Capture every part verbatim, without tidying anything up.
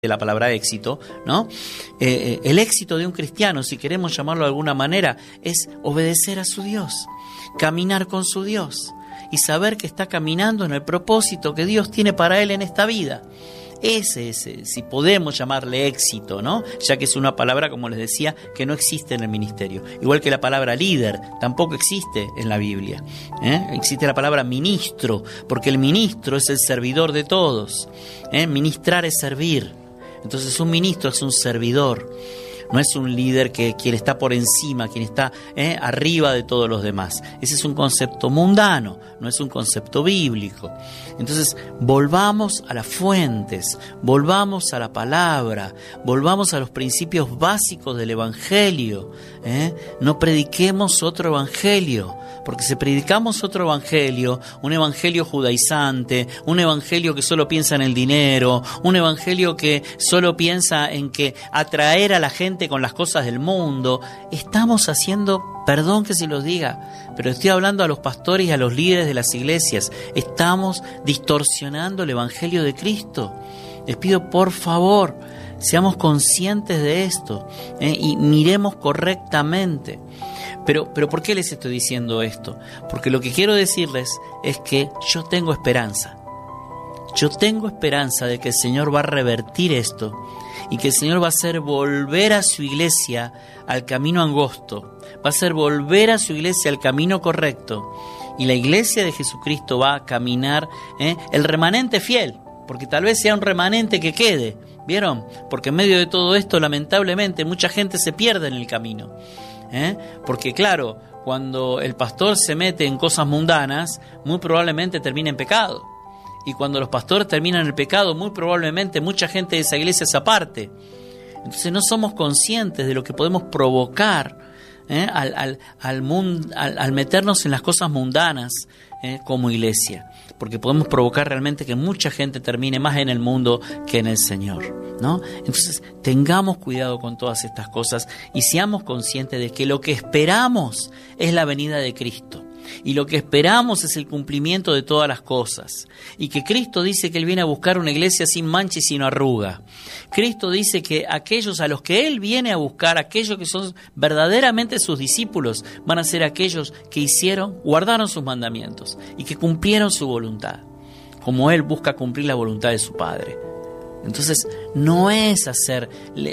de la palabra éxito, ¿no? Eh, el éxito de un cristiano, si queremos llamarlo de alguna manera, es obedecer a su Dios, caminar con su Dios y saber que está caminando en el propósito que Dios tiene para él en esta vida. Ese es, si podemos llamarle éxito, ¿no? Ya que es una palabra, como les decía, que no existe en el ministerio. Igual que la palabra líder tampoco existe en la Biblia, ¿eh? Existe la palabra ministro, porque el ministro es el servidor de todos, ¿eh? Ministrar es servir. Entonces un ministro es un servidor. No es un líder que quien está por encima, quien está eh, arriba de todos los demás. Ese es un concepto mundano, no es un concepto bíblico. Entonces, volvamos a las fuentes, volvamos a la palabra, volvamos a los principios básicos del Evangelio. ¿eh? No prediquemos otro Evangelio, porque si predicamos otro Evangelio, un Evangelio judaizante, un Evangelio que solo piensa en el dinero, un Evangelio que solo piensa en que atraer a la gente con las cosas del mundo, estamos haciendo, perdón que se los diga, pero estoy hablando a los pastores y a los líderes de las iglesias, estamos distorsionando el Evangelio de Cristo. Les pido por favor, seamos conscientes de esto ¿eh? y miremos correctamente. Pero, pero ¿por qué les estoy diciendo esto? Porque lo que quiero decirles es que yo tengo esperanza. Yo tengo esperanza de que el Señor va a revertir esto y que el Señor va a hacer volver a su iglesia al camino angosto, va a hacer volver a su iglesia al camino correcto, y la iglesia de Jesucristo va a caminar ¿eh? el remanente fiel, porque tal vez sea un remanente que quede, ¿vieron? Porque en medio de todo esto, lamentablemente, mucha gente se pierde en el camino, ¿eh? Porque claro, cuando el pastor se mete en cosas mundanas, muy probablemente termina en pecado. Y cuando los pastores terminan el pecado, muy probablemente mucha gente de esa iglesia se aparte. Entonces no somos conscientes de lo que podemos provocar ¿eh? al, al, al, mundo, al, al meternos en las cosas mundanas ¿eh? como iglesia. Porque podemos provocar realmente que mucha gente termine más en el mundo que en el Señor, ¿no? Entonces tengamos cuidado con todas estas cosas y seamos conscientes de que lo que esperamos es la venida de Cristo. Y lo que esperamos es el cumplimiento de todas las cosas. Y que Cristo dice que Él viene a buscar una iglesia sin mancha y sin arruga. Cristo dice que aquellos a los que Él viene a buscar, aquellos que son verdaderamente sus discípulos, van a ser aquellos que hicieron, guardaron sus mandamientos y que cumplieron su voluntad, como Él busca cumplir la voluntad de su Padre. Entonces, no es hacer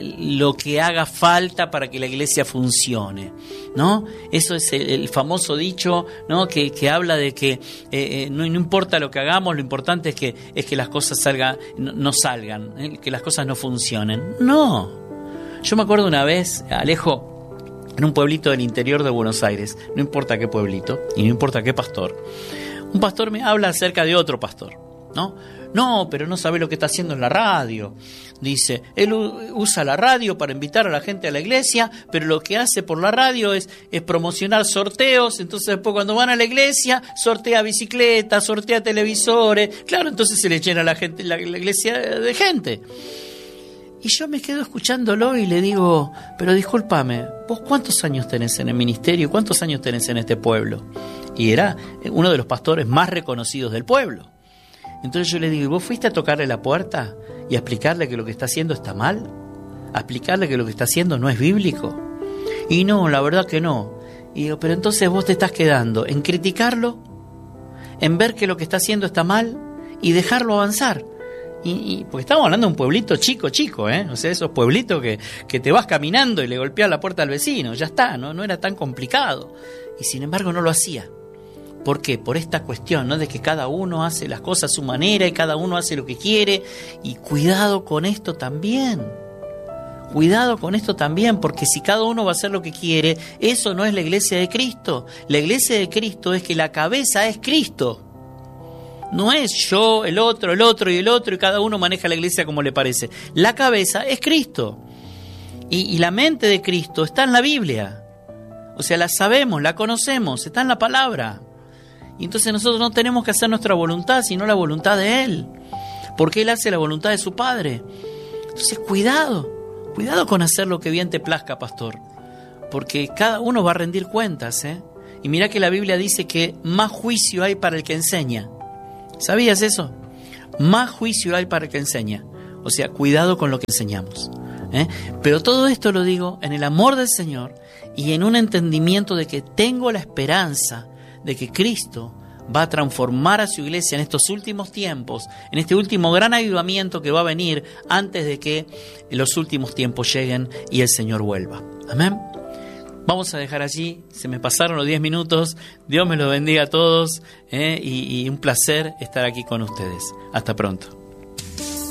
lo que haga falta para que la iglesia funcione, ¿no? Eso es el, el famoso dicho, ¿no? Que, que habla de que eh, eh, no, no importa lo que hagamos, lo importante es que, es que las cosas salgan, no, no salgan, ¿eh? Que las cosas no funcionen. No. Yo me acuerdo una vez, Alejo, en un pueblito del interior de Buenos Aires, no importa qué pueblito y no importa qué pastor, un pastor me habla acerca de otro pastor, ¿no? No, pero no sabe lo que está haciendo en la radio. Dice, él usa la radio para invitar a la gente a la iglesia, pero lo que hace por la radio es, es promocionar sorteos. Entonces después cuando van a la iglesia, sortea bicicletas, sortea televisores. Claro, entonces se le llena la gente, la, la iglesia de gente. Y yo me quedo escuchándolo y le digo, pero discúlpame, ¿vos cuántos años tenés en el ministerio? ¿Cuántos años tenés en este pueblo? Y era uno de los pastores más reconocidos del pueblo. Entonces yo le digo, ¿vos fuiste a tocarle la puerta y a explicarle que lo que está haciendo está mal? ¿A explicarle que lo que está haciendo no es bíblico? Y no, la verdad que no. Y digo, pero entonces vos te estás quedando en criticarlo, en ver que lo que está haciendo está mal y dejarlo avanzar. Y, y porque estamos hablando de un pueblito chico, chico, ¿eh? O sea, esos pueblitos que, que te vas caminando y le golpeas la puerta al vecino, ya está, ¿no? No era tan complicado. Y sin embargo no lo hacía. ¿Por qué? Por esta cuestión, ¿no? De que cada uno hace las cosas a su manera y cada uno hace lo que quiere. Y cuidado con esto también. Cuidado con esto también, porque si cada uno va a hacer lo que quiere, eso no es la iglesia de Cristo. La iglesia de Cristo es que la cabeza es Cristo. No es yo, el otro, el otro y el otro, y cada uno maneja la iglesia como le parece. La cabeza es Cristo. Y, y la mente de Cristo está en la Biblia. O sea, la sabemos, la conocemos, está en la palabra. Y entonces nosotros no tenemos que hacer nuestra voluntad, sino la voluntad de Él. Porque Él hace la voluntad de su Padre. Entonces, cuidado. Cuidado con hacer lo que bien te plazca, pastor. Porque cada uno va a rendir cuentas, ¿eh? Y mirá que la Biblia dice que más juicio hay para el que enseña. ¿Sabías eso? Más juicio hay para el que enseña. O sea, cuidado con lo que enseñamos. ¿eh? Pero todo esto lo digo en el amor del Señor y en un entendimiento de que tengo la esperanza de que Cristo va a transformar a su iglesia en estos últimos tiempos, en este último gran avivamiento que va a venir antes de que los últimos tiempos lleguen y el Señor vuelva. Amén. Vamos a dejar allí, se me pasaron los diez minutos, Dios me los bendiga a todos, ¿eh? y, y un placer estar aquí con ustedes. Hasta pronto.